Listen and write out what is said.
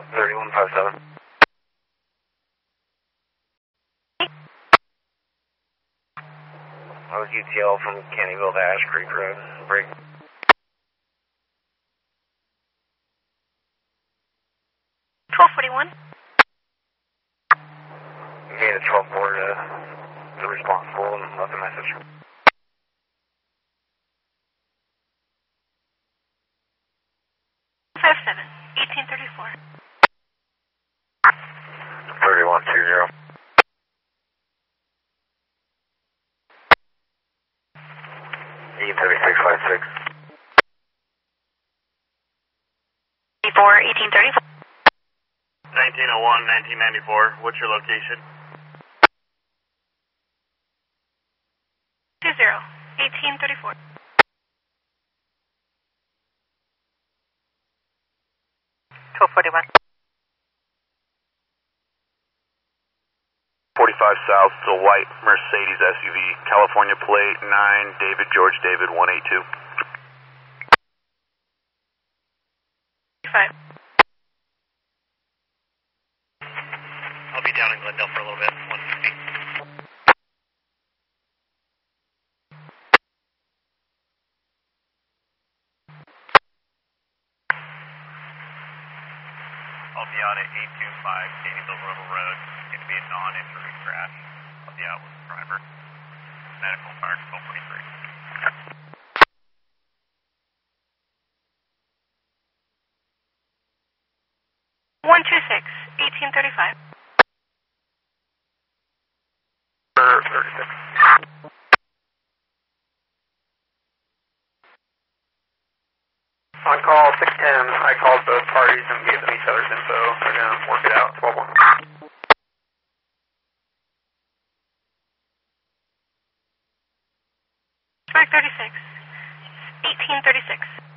3157. I was UTL from Candyville to Ash Creek Road. Break. 1241. Made a 12 board the responsible and left a message. Five seven 1834. 3120. 83656. 1834. 1901, 1994. What's your location? 20 1834. 1241. 45 South, it's a white Mercedes SUV, California plate 9, David George David 182. 5. I'll be down in Glendale for a little bit, 150. I'll be out at 825 Caneyville Road. It's going to be a non-injury crash. I'll be out with the driver. Medical fire 1243. 126 1835. 36. On call 610, I called both parties and gave them each other's info. They're going to work it out. 12-1. 36 1836.